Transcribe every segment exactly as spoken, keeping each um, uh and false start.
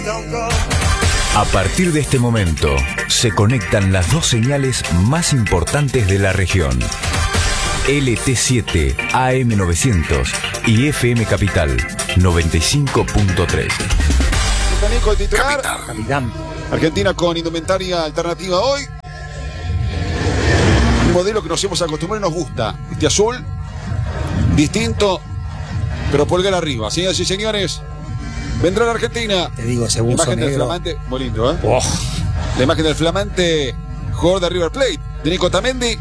A partir de este momento, se conectan las dos señales más importantes de la región. L T siete A M novecientos y F M Capital noventa y cinco punto tres. Nico, titular. Capitán. Argentina con indumentaria alternativa hoy. Un modelo que nos hemos acostumbrado y nos gusta. Este azul, distinto, pero pulgar arriba. Señoras y señores, vendrá la Argentina. Te digo, ese la buzo imagen negro. del flamante, muy lindo, ¿eh? Oh. La imagen del flamante jugador de River Plate, de Nico Otamendi.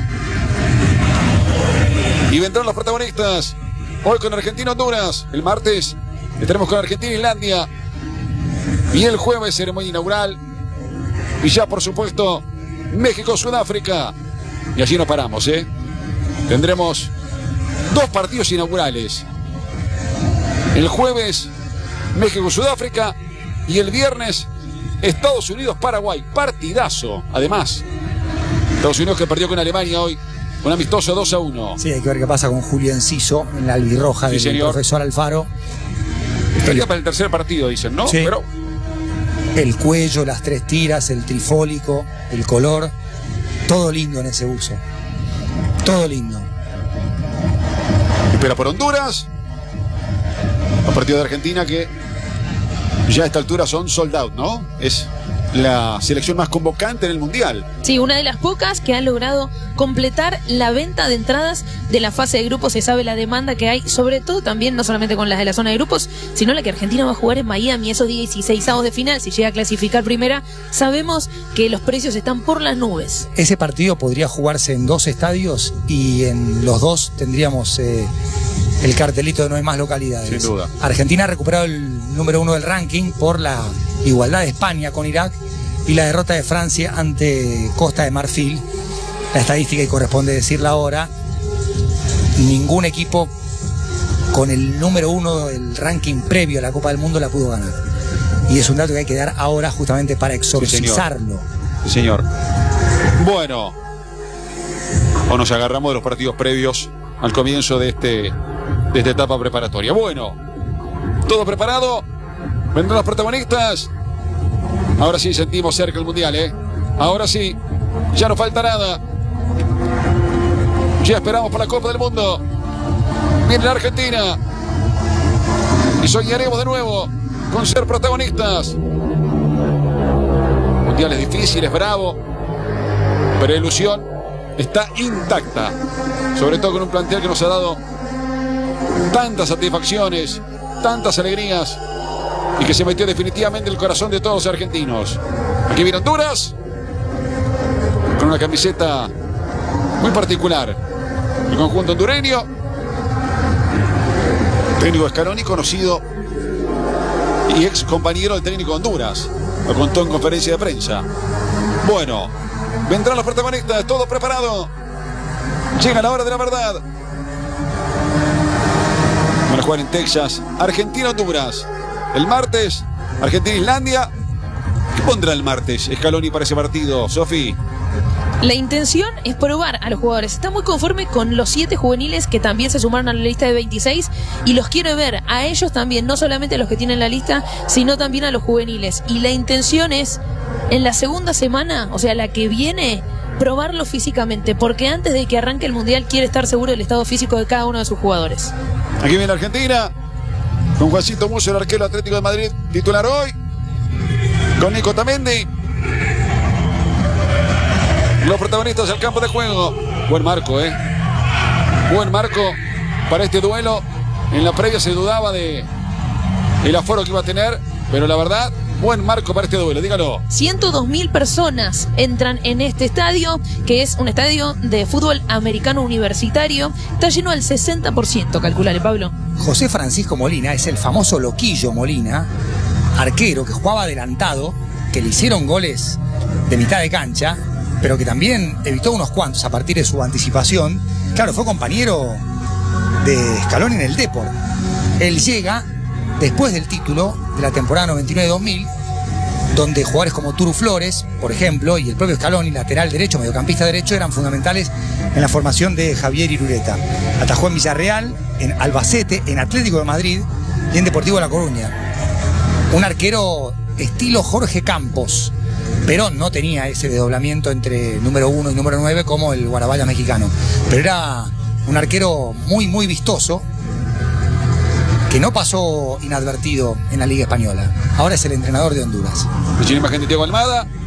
Y vendrán los protagonistas. Hoy con Argentina-Honduras. El martes estaremos con Argentina-Islandia. Y el jueves, ceremonia inaugural. Y ya, por supuesto, México-Sudáfrica. Y allí nos paramos, ¿eh? Tendremos dos partidos inaugurales. El jueves, México-Sudáfrica. Y el viernes, Estados Unidos-Paraguay. Partidazo, además. Estados Unidos que perdió con Alemania hoy. Un amistoso dos a uno. Sí, hay que ver qué pasa con Julio Enciso en la albirroja Sí, del señor. profesor Alfaro. Estaría para el tercer partido, dicen, ¿no? Sí. Pero El cuello, las tres tiras, el trifólico, el color. Todo lindo en ese uso. Todo lindo. espera por Honduras. Los partidos de Argentina que ya a esta altura son sold out, ¿no? Es la selección más convocante en el Mundial. Sí, una de las pocas que ha logrado completar la venta de entradas de la fase de grupos. Se sabe la demanda que hay, sobre todo también, no solamente con las de la zona de grupos, sino la que Argentina va a jugar en Miami, esos dieciseisavos de final, si llega a clasificar primera. Sabemos que los precios están por las nubes. Ese partido podría jugarse en dos estadios y en los dos tendríamos eh, el cartelito de no hay más localidades. Sin duda. Argentina ha recuperado el número uno del ranking por la igualdad de España con Irak y la derrota de Francia ante Costa de Marfil. La estadística, y corresponde decirla ahora, ningún equipo con el número uno del ranking previo a la Copa del Mundo la pudo ganar. Y es un dato que hay que dar ahora justamente para exorcizarlo. Sí, señor. Bueno, o nos agarramos de los partidos previos al comienzo de, este, de esta etapa preparatoria. Bueno, todo preparado. Vendrán los protagonistas. Ahora sí sentimos cerca el Mundial, ¿eh? Ahora sí, ya no falta nada. Ya esperamos por la Copa del Mundo. Viene la Argentina. Y soñaremos de nuevo con ser protagonistas. Mundiales difíciles, bravo. Pero la ilusión está intacta. Sobre todo con un plantel que nos ha dado tantas satisfacciones, tantas alegrías. Y que se metió definitivamente en el corazón de todos los argentinos. Aquí viene Honduras. Con una camiseta muy particular. El conjunto hondureño. Técnico Scaloni, conocido y ex compañero del técnico de Honduras. Lo contó en conferencia de prensa. Bueno, vendrán los protagonistas. Todo preparado. Llega la hora de la verdad. Van a jugar en Texas. Argentina-Honduras. El martes, Argentina-Islandia. ¿Qué pondrá el martes Scaloni para ese partido, Sofi? La intención es probar a los jugadores. Está muy conforme con los siete juveniles que también se sumaron a la lista de veintiséis y los quiere ver a ellos también, no solamente a los que tienen la lista, sino también a los juveniles. Y la intención es, en la segunda semana, o sea, la que viene, probarlo físicamente, porque antes de que arranque el Mundial quiere estar seguro del estado físico de cada uno de sus jugadores. Aquí viene Argentina. Con Juancito Musso, el arquero Atlético de Madrid, titular hoy. Con Nico Otamendi. Los protagonistas del campo de juego. Buen marco, ¿eh? Buen marco para este duelo. En la previa se dudaba de el aforo que iba a tener, pero la verdad, buen marco para este duelo, dígalo. ciento dos mil personas entran en este estadio, que es un estadio de fútbol americano universitario. Está lleno al sesenta por ciento, calculale, Pablo. José Francisco Molina es el famoso Loquillo Molina, arquero que jugaba adelantado, que le hicieron goles de mitad de cancha, pero que también evitó unos cuantos a partir de su anticipación. Claro, fue compañero de Scaloni en el Depor. Él llega después del título de la temporada noventa y nueve dos mil, donde jugadores como Turu Flores, por ejemplo, y el propio Scaloni, lateral derecho, mediocampista derecho, eran fundamentales en la formación de Javier Irureta. Atajó en Villarreal, en Albacete, en Atlético de Madrid y en Deportivo La Coruña. Un arquero estilo Jorge Campos. Perón no tenía ese desdoblamiento entre número uno y número nueve como el Guarabaya mexicano. Pero era un arquero muy, muy vistoso, que no pasó inadvertido en la Liga Española. Ahora es el entrenador de Honduras. La imagen de Thiago Almada.